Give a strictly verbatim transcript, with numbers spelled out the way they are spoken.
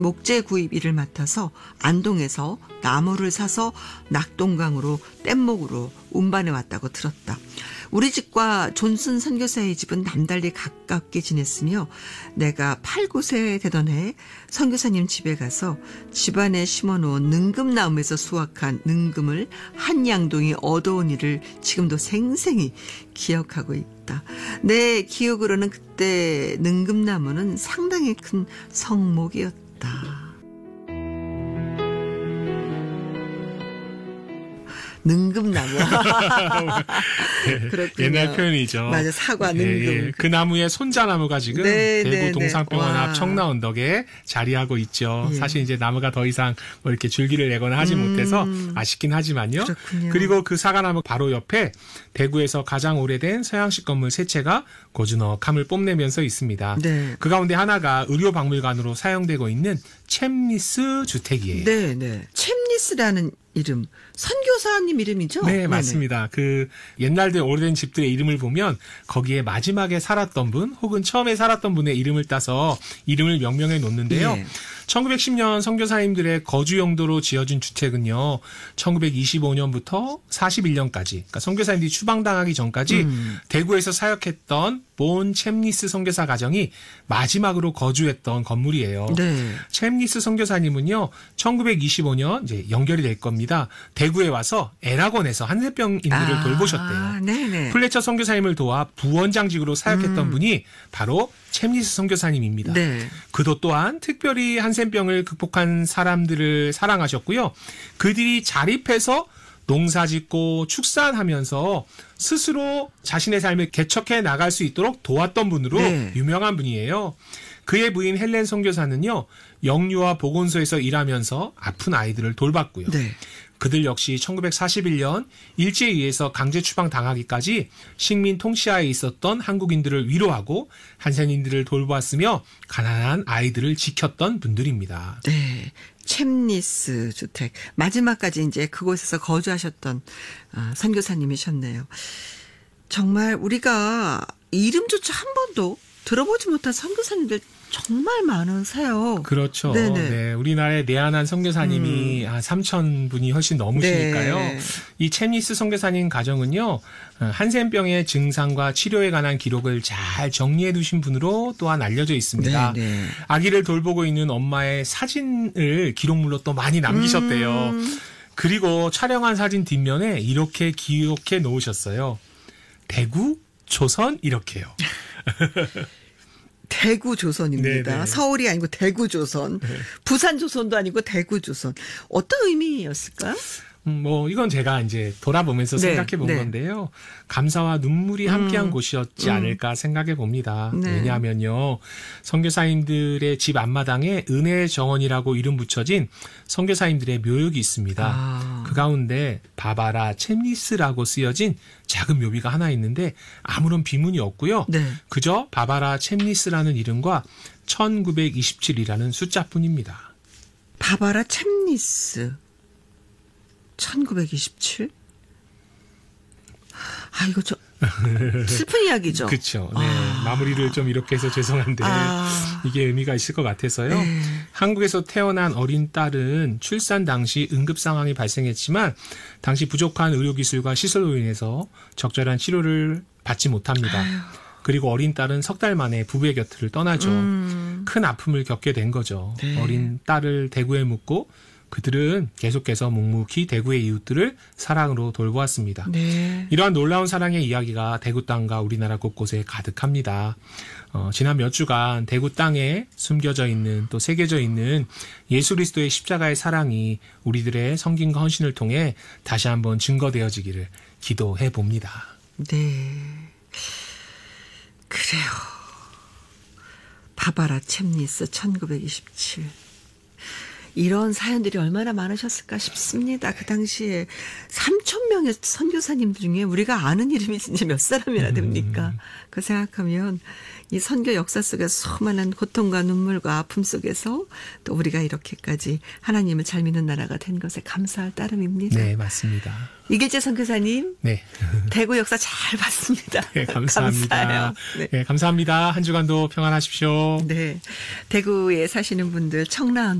목재 구입 일을 맡아서 안동에서 나무를 사서 낙동강으로 뗏목으로 운반해 왔다고 들었다. 우리 집과 존슨 선교사의 집은 남달리 가깝게 지냈으며 내가 팔, 구 세 되던 해에 선교사님 집에 가서 집안에 심어놓은 능금나무에서 수확한 능금을 한양동이 얻어온 일을 지금도 생생히 기억하고 있다. 내 기억으로는 그때 능금나무는 상당히 큰 성목이었다. 능금나무. 그렇군요. 옛날 표현이죠. 맞아, 사과, 능금. 예, 예. 그 나무의 손자나무가 지금 네, 대구 네, 동산병원 네. 앞 청라언덕에 자리하고 있죠. 예. 사실 이제 나무가 더 이상 뭐 이렇게 줄기를 내거나 하지 음, 못해서 아쉽긴 하지만요. 그렇군요. 그리고 그 사과나무 바로 옆에 대구에서 가장 오래된 서양식 건물 세 채가 고즈넉함을 뽐내면서 있습니다. 네. 그 가운데 하나가 의료박물관으로 사용되고 있는 챔리스 주택이에요. 네, 네. 챔리스라는 이름, 선교사님 이름이죠? 네, 네네. 맞습니다. 그 옛날들 오래된 집들의 이름을 보면 거기에 마지막에 살았던 분 혹은 처음에 살았던 분의 이름을 따서 이름을 명명해 놓는데요. 예. 천구백십 년 선교사님들의 거주 용도로 지어진 주택은요. 천구백이십오 년부터 사십일 년까지 그러니까 선교사님들이 추방당하기 전까지 음. 대구에서 사역했던 본 챔리스 선교사 가정이 마지막으로 거주했던 건물이에요. 네. 챔리스 선교사님은요. 천구백이십오 년 이제 연결이 될 겁니다. 대구에 와서 애락원에서 한센병인들을 아, 돌보셨대요. 네네. 플래처 선교사님을 도와 부원장직으로 사역했던 음. 분이 바로 챔리스 선교사님입니다. 네. 그도 또한 특별히 한센병을 극복한 사람들을 사랑하셨고요. 그들이 자립해서 농사짓고 축산하면서 스스로 자신의 삶을 개척해 나갈 수 있도록 도왔던 분으로 네. 유명한 분이에요. 그의 부인 헬렌 선교사는요. 영유아 보건소에서 일하면서 아픈 아이들을 돌봤고요. 네. 그들 역시 천구백사십일 년 일제에 의해서 강제 추방 당하기까지 식민 통치하에 있었던 한국인들을 위로하고 한센인들을 돌보았으며 가난한 아이들을 지켰던 분들입니다. 네. 챔리스 주택. 마지막까지 이제 그곳에서 거주하셨던 아, 선교사님이셨네요. 정말 우리가 이름조차 한 번도 들어보지 못한 선교사님들 정말 많으세요. 그렇죠. 네네. 네, 우리나라의 내한한 선교사님이 한 삼천 분이 훨씬 넘으시니까요. 네. 이 챔리스 선교사님 가정은요. 한센병의 증상과 치료에 관한 기록을 잘 정리해 두신 분으로 또한 알려져 있습니다. 네네. 아기를 돌보고 있는 엄마의 사진을 기록물로 또 많이 남기셨대요. 음. 그리고 촬영한 사진 뒷면에 이렇게 기록해 놓으셨어요. 대구, 조선 이렇게요. 대구 조선입니다. 네네. 서울이 아니고 대구 조선. 네. 부산 조선도 아니고 대구 조선. 어떤 의미였을까요? 음, 뭐 이건 제가 이제 돌아보면서 네, 생각해 본 네. 건데요. 감사와 눈물이 함께한 음, 곳이었지 음. 않을까 생각해 봅니다. 네. 왜냐하면요. 선교사님들의 집 앞마당에 은혜의 정원이라고 이름 붙여진 선교사님들의 묘역이 있습니다. 아. 그 가운데 바바라 챔리스라고 쓰여진 작은 묘비가 하나 있는데 아무런 비문이 없고요. 네. 그저 바바라 챔리스라는 이름과 천구백이십칠이라는 숫자뿐입니다. 바바라 챔리스. 천구백이십칠? 아, 이거 저, 슬픈 이야기죠? 그렇죠. 네. 아. 마무리를 좀 이렇게 해서 죄송한데 아. 이게 의미가 있을 것 같아서요. 네. 한국에서 태어난 어린 딸은 출산 당시 응급 상황이 발생했지만 당시 부족한 의료기술과 시설로 인해서 적절한 치료를 받지 못합니다. 아유. 그리고 어린 딸은 석 달 만에 부부의 곁을 떠나죠. 음. 큰 아픔을 겪게 된 거죠. 네. 어린 딸을 대구에 묻고 그들은 계속해서 묵묵히 대구의 이웃들을 사랑으로 돌보았습니다. 네. 이러한 놀라운 사랑의 이야기가 대구 땅과 우리나라 곳곳에 가득합니다. 어, 지난 몇 주간 대구 땅에 숨겨져 있는 또 새겨져 있는 예수 그리스도의 십자가의 사랑이 우리들의 성김과 헌신을 통해 다시 한번 증거되어지기를 기도해 봅니다. 네. 그래요. 바바라 챔리스 천구백이십칠. 이런 사연들이 얼마나 많으셨을까 싶습니다. 그 당시에 삼천 명의 선교사님들 중에 우리가 아는 이름이 진짜 몇 사람이나 됩니까? 그 생각하면 이 선교 역사 속에서 수많은 고통과 눈물과 아픔 속에서 또 우리가 이렇게까지 하나님을 잘 믿는 나라가 된 것에 감사할 따름입니다. 네, 맞습니다. 이길재 선교사님, 네. 대구 역사 잘 봤습니다. 네, 감사합니다. 감사해요. 네. 네, 감사합니다. 한 주간도 평안하십시오. 네, 대구에 사시는 분들 청라원